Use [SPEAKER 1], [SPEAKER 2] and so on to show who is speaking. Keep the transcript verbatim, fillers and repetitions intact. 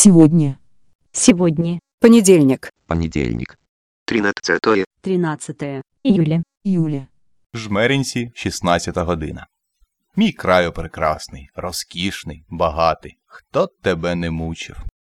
[SPEAKER 1] Сегодня.
[SPEAKER 2] Сегодня.
[SPEAKER 3] Понедельник.
[SPEAKER 4] Понедельник.
[SPEAKER 5] тринадцятое.
[SPEAKER 2] тринадцатое июля.
[SPEAKER 1] Июля.
[SPEAKER 6] Жмеринці, шістнадцята година. Мій краю прекрасний, розкішний, багатий. Хто тебе не мучив?